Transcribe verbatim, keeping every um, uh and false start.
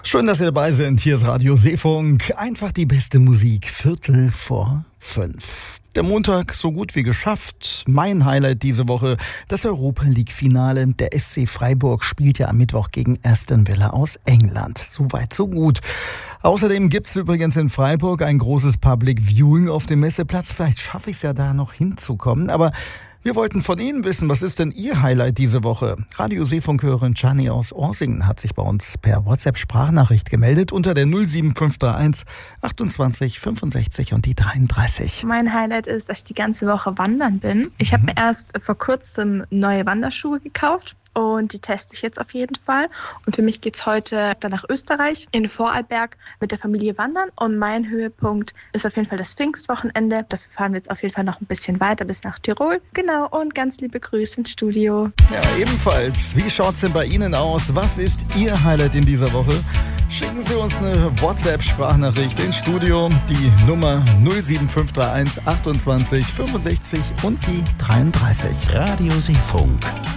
Schön, dass ihr dabei seid. Hier ist Radio Seefunk. Einfach die beste Musik. Viertel vor fünf. Der Montag so gut wie geschafft. Mein Highlight diese Woche, das Europa-League-Finale. Der S C Freiburg spielt ja am Mittwoch gegen Aston Villa aus England. So weit, so gut. Außerdem gibt es übrigens in Freiburg ein großes Public Viewing auf dem Messeplatz. Vielleicht schaffe ich es ja da noch hinzukommen. Aber wir wollten von Ihnen wissen, was ist denn Ihr Highlight diese Woche? Radio Seefunk-Hörerin Gianni aus Orsingen hat sich bei uns per WhatsApp-Sprachnachricht gemeldet unter der null sieben fünf drei eins achtundzwanzig fünfundsechzig und die dreiunddreißig. Mein Highlight ist, dass ich die ganze Woche wandern bin. Ich habe mir erst vor kurzem neue Wanderschuhe gekauft. Und die teste ich jetzt auf jeden Fall. Und für mich geht es heute dann nach Österreich, in Vorarlberg mit der Familie wandern. Und mein Höhepunkt ist auf jeden Fall das Pfingstwochenende. Dafür fahren wir jetzt auf jeden Fall noch ein bisschen weiter bis nach Tirol. Genau, und ganz liebe Grüße ins Studio. Ja, ebenfalls. Wie schaut's denn bei Ihnen aus? Was ist Ihr Highlight in dieser Woche? Schicken Sie uns eine WhatsApp-Sprachnachricht ins Studio. Die Nummer null sieben fünf drei eins achtundzwanzig fünfundsechzig und die dreiunddreißig. Radio Seefunk.